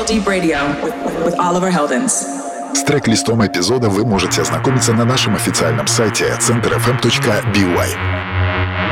All Deep Radio with Oliver Heldens. С трек-листом эпизода вы можете ознакомиться на нашем официальном сайте centerfm.by.